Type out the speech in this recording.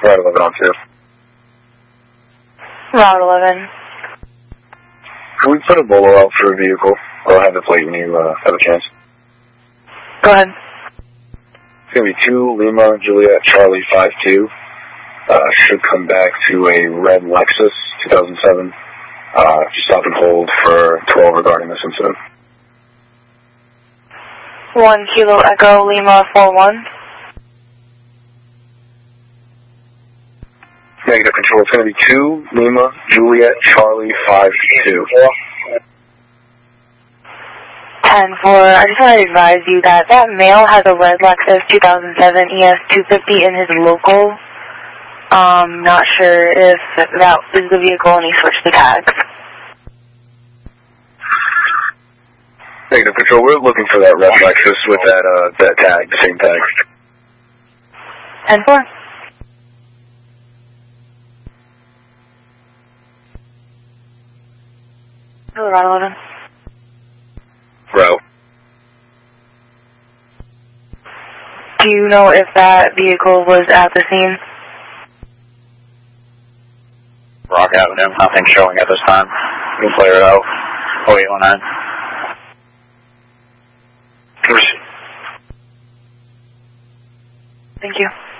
Route 11 on 2. Route 11. Can we put a bolo out for a vehicle? I'll have the plate when you have a chance. Go ahead. It's going to be 2 Lima Juliet Charlie 52. Should come back to a red Lexus 2007. Just stop and hold for 12 regarding this incident. 1 Kilo Echo Lima 41. Negative control. It's going to be 2 Lima Juliet Charlie 52. 10-4. I just want to advise you that male has a red Lexus 2007 ES 250 in his local. Not sure if that is the vehicle and he switched the tags. Negative control. We're looking for that red Lexus with that tag, the same tag. 10-4. Route 11. Route. Do you know if that vehicle was at the scene? Rock Avenue, nothing showing at this time. You can clear it out. 0819. Thank you.